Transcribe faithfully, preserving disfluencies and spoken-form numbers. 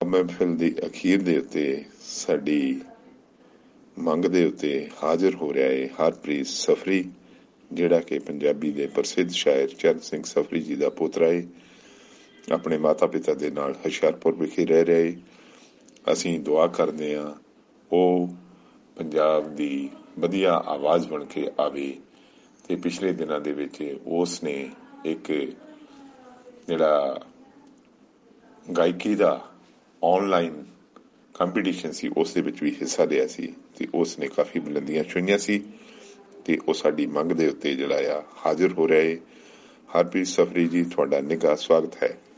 महफिल की अखीर दे उत्ते साडी मंग दे उत्ते हाजिर हो रहा है हरप्रीत सफरी, जिहड़ा कि पंजाबी दे प्रसिद्ध शायर चरण सिंह सफरी जी का पोतरा है। अपने माता पिता के नाल हुशियारपुर विखे रह रहे। असीं दुआ करते हैं वो पंजाब की वधिया आवाज़ बन के आवे। ते पिछले दिनों दे विच उसने एक जिहड़ा गायकी का ऑनलाइन कंपीटीशन सी उस दे विच भी हिस्सा लिया सी ते उसने काफ़ी बुलंदियां छुईयां सी ते वो साडी मंग दे उत्ते जिहड़ा आ हाजिर हो रहा है। हरप्रीत सफरी जी, तुहाडा निघा स्वागत है।